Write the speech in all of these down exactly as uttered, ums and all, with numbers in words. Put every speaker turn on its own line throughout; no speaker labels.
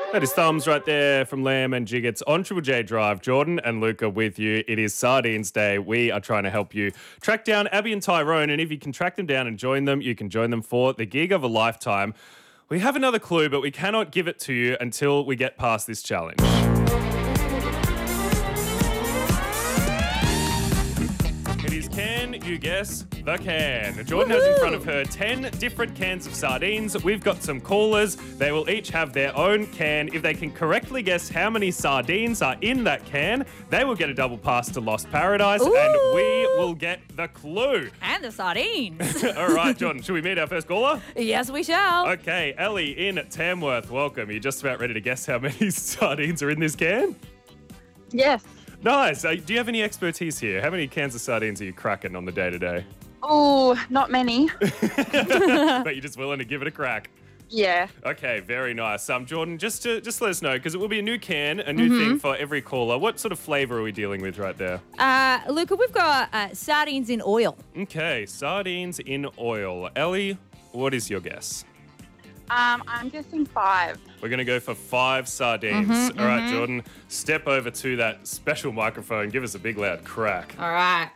That is thumbs right there from Lamb and Jiggets on Triple J Drive. Jordan and Luca with you. It is Sardines Day. We are trying to help you track down Abby and Tyrone, and if you can track them down and join them, you can join them for the gig of a lifetime. We have another clue, but we cannot give it to you until we get past this challenge. It is Can You Guess the Can? Jordan Woo-hoo! Has in front of her ten different cans of sardines. We've got some callers. They will each have their own can. If they can correctly guess how many sardines are in that can, they will get a double pass to Lost Paradise,
Ooh.
and we will get the clue.
And the sardines.
All right, Jordan, should we meet our first caller?
Yes, we shall.
Okay, Ellie in Tamworth, welcome. You're just about ready to guess how many sardines are in this can?
Yes.
Nice. Uh, do you have any expertise here? How many cans of sardines are you cracking on the day-to-day?
Oh, not many.
But you're just willing to give it a crack.
Yeah.
Okay, very nice. Um, Jordan, just to just let us know, because it will be a new can, a new
Mm-hmm.
thing for every caller. What sort of flavour are we dealing with right there?
Uh, Luca, we've got uh, sardines in oil.
Okay, sardines in oil. Ellie, what is your guess?
Um, I'm guessing five.
We're going to go for five sardines.
Mm-hmm,
All right, Jordan, step over to that special microphone. Give us a big loud crack.
All right.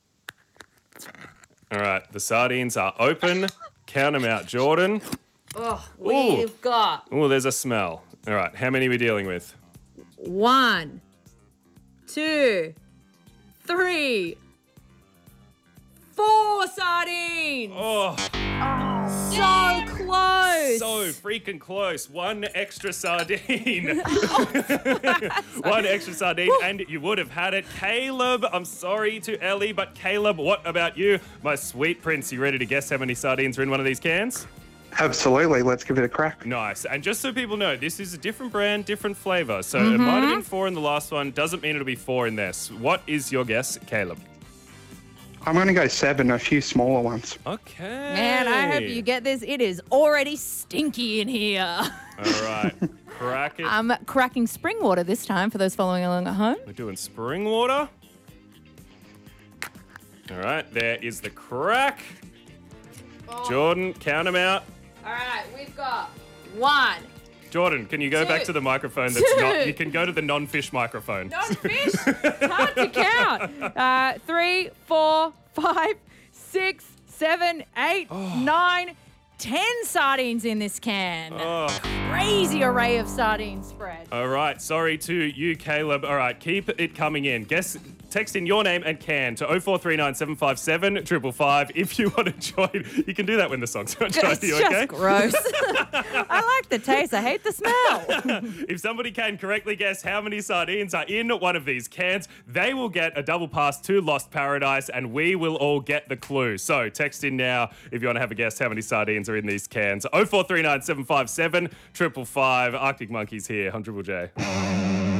All right, the sardines are open. Count them out, Jordan.
Oh, we've got
Oh, there's a smell. All right, how many are we dealing with?
one, two, three, four sardines.
Oh,
So close.
so freaking close. One extra sardine. One extra sardine, and you would have had it. Caleb, I'm sorry to Ellie, but Caleb, what about you? My sweet prince, you ready to guess how many sardines are in one of these cans?
Absolutely. Let's give it a crack.
Nice. And just so people know, this is a different brand, different flavour. So it might have been four in the last one. Doesn't mean it'll be four in this. What is your guess, Caleb?
I'm going to go seven, a few smaller ones.
Okay.
Man, I hope you get this. It is already stinky in here.
All right. Crack it.
I'm cracking spring water this time for those following along at home.
We're doing spring water. All right. There is the crack. Jordan, count them out.
All right, we've got one.
Jordan, can you go
Two.
back to the microphone that's
Two.
not... You can go to the non-fish microphone.
Non-fish? It's hard to count. Uh, three, four, five, six, seven, eight, nine, ten sardines in this can.
Oh.
Crazy array of sardine spread.
All right. Sorry to you, Caleb. All right. Keep it coming in. Guess... Text in your name and can to oh four three nine seven five seven five five five if you want to join. You can do that when the song's on.
It's
you
just
okay?
gross. I like the taste. I hate the smell.
If somebody can correctly guess how many sardines are in one of these cans, they will get a double pass to Lost Paradise, and we will all get the clue. So text in now if you want to have a guess how many sardines are in these cans. oh four three nine seven five seven five five five. Arctic Monkeys here on Triple J.